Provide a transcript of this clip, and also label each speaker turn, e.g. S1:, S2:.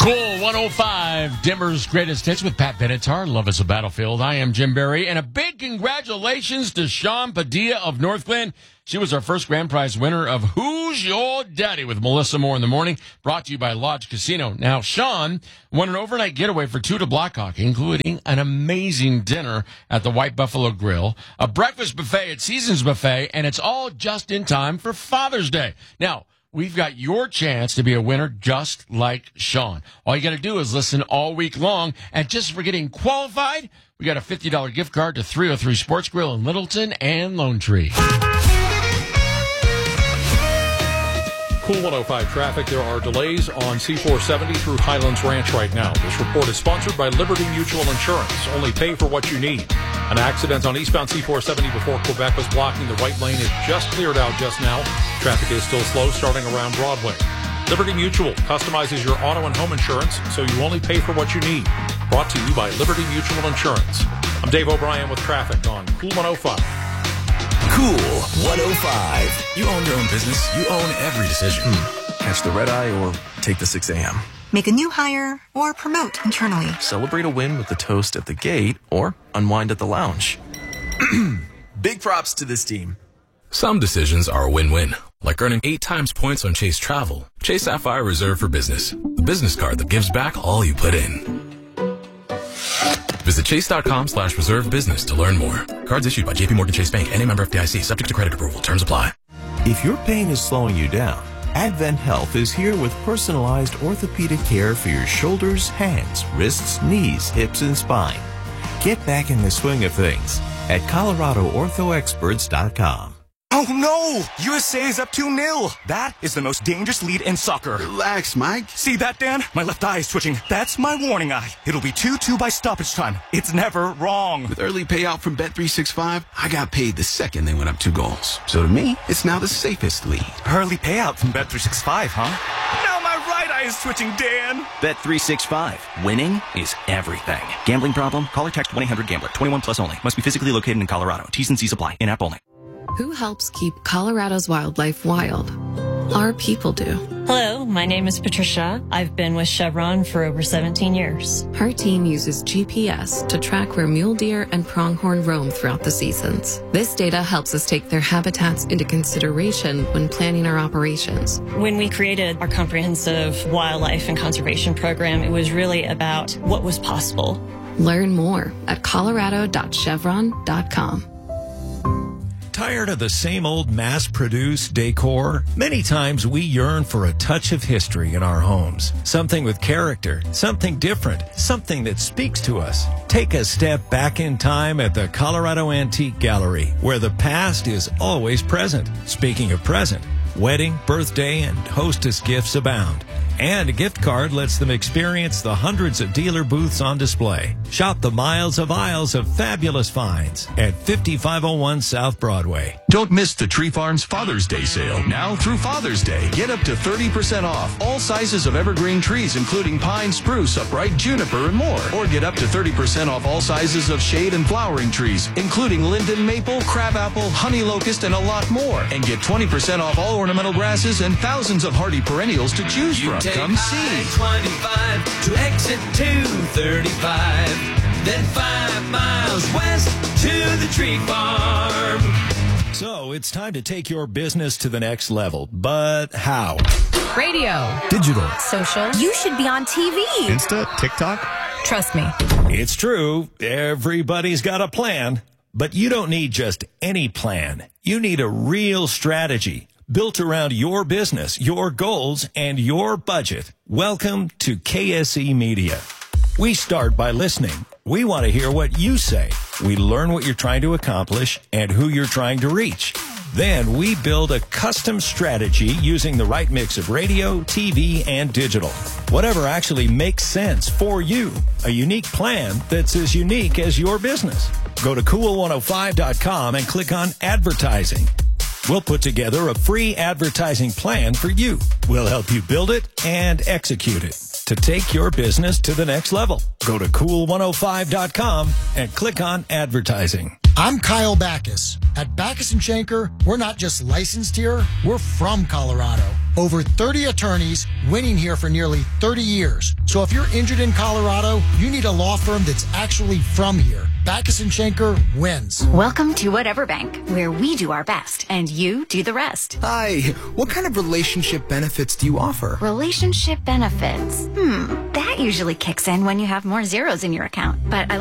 S1: Cool 105, Denver's greatest hits with Pat Benatar. Love is a Battlefield. I am Jim Berry. And a big congratulations to Sean Padilla of Northglenn. She was our first grand prize winner of Who's Your Daddy with Melissa Moore in the Morning, brought to you by Lodge Casino. Now, Sean won an overnight getaway for two to Blackhawk, including an amazing dinner at the White Buffalo Grill, a breakfast buffet at Seasons Buffet, and it's all just in time for Father's Day. Now, we've got your chance to be a winner just like Sean. All you got to do is listen all week long. And just for getting qualified, we got a $50 gift card to 303 Sports Grill in Littleton and Lone Tree.
S2: Cool 105 traffic. There are delays on C-470 through Highlands Ranch right now. This report is sponsored by Liberty Mutual Insurance. Only pay for what you need. An accident on eastbound C-470 before Quebec was blocking the right lane. Is just cleared out just now. Traffic is still slow starting around Broadway. Liberty Mutual customizes your auto and home insurance so you only pay for what you need. Brought to you by Liberty Mutual Insurance. I'm Dave O'Brien with traffic on Cool 105.
S3: Cool 105. You own your own business. You own every decision.
S4: Catch the red eye or take the 6 a.m.
S5: Make a new hire or promote internally.
S4: Celebrate a win with the toast at the gate or unwind at the lounge. Big props to this team.
S3: Some decisions are a win-win, like earning 8 times points on Chase Travel. Chase Sapphire Reserve for Business, the business card that gives back all you put in. Visit chase.com/reserve business to learn more. Cards issued by JPMorgan Chase Bank and a member FDIC, subject to credit approval. Terms apply.
S6: If your pain is slowing you down, Advent Health is here with personalized orthopedic care for your shoulders, hands, wrists, knees, hips, and spine. Get back in the swing of things at ColoradoOrthoExperts.com.
S7: Oh no! USA is up 2-0. That is the most dangerous lead in soccer.
S8: Relax, Mike.
S7: See that, Dan? My left eye is twitching. That's my warning eye. It'll be 2-2 by stoppage time. It's never wrong.
S8: With early payout from Bet365, I got paid the second they went up 2 goals. So to me, it's now the safest lead.
S7: Early payout from Bet365, huh? Now my right eye is twitching, Dan.
S9: Bet365. Winning is everything. Gambling problem? Call or text 1-800-GAMBLER. 21 plus only. Must be physically located in Colorado. T's and C's apply. In-app only.
S10: Who helps keep Colorado's wildlife wild? Our people do.
S11: Hello, my name is Patricia. I've been with Chevron for over 17 years.
S10: Her team uses GPS to track where mule deer and pronghorn roam throughout the seasons. This data helps us take their habitats into consideration when planning our operations.
S11: When we created our comprehensive wildlife and conservation program, it was really about what was possible.
S10: Learn more at colorado.chevron.com.
S12: Tired of the same old mass-produced decor? Many times we yearn for a touch of history in our homes. Something with character, something different, something that speaks to us. Take a step back in time at the Colorado Antique Gallery, where the past is always present. Speaking of present, wedding, birthday, and hostess gifts abound. And a gift card lets them experience the hundreds of dealer booths on display. Shop the miles of aisles of fabulous finds at 5501 South Broadway.
S13: Don't miss the Tree Farms Father's Day sale. Now through Father's Day, get up to 30% off all sizes of evergreen trees, including pine, spruce, upright, juniper, and more. Or get up to 30% off all sizes of shade and flowering trees, including linden, maple, crabapple, honey locust, and a lot more. And get 20% off all ornamental grasses and thousands of hardy perennials to choose from. Come see.
S14: 25 to exit 235, then 5 miles west to the Tree Farm.
S12: So it's time to take your business to the next level. But how?
S15: Radio.
S12: Digital.
S15: Social. You should be on TV.
S12: Insta, TikTok.
S15: Trust me.
S12: It's true. Everybody's got a plan. But you don't need just any plan. You need a real strategy built around your business, your goals, and your budget. Welcome to KSE Media. We start by listening. We want to hear what you say. We learn what you're trying to accomplish and who you're trying to reach. Then we build a custom strategy using the right mix of radio, TV, and digital. Whatever actually makes sense for you. A unique plan that's as unique as your business. Go to cool105.com and click on advertising. We'll put together a free advertising plan for you. We'll help you build it and execute it to take your business to the next level. Go to cool105.com and click on advertising.
S16: I'm Kyle Backus. At Backus & Schenker, we're not just licensed here, we're from Colorado. Over 30 attorneys winning here for nearly 30 years. So if you're injured in Colorado, you need a law firm that's actually from here. Backus & Schenker wins.
S17: Welcome to Whatever Bank, where we do our best and you do the rest.
S18: Hi, what kind of relationship benefits do you offer?
S17: Relationship benefits? That usually kicks in when you have more zeros in your account. But I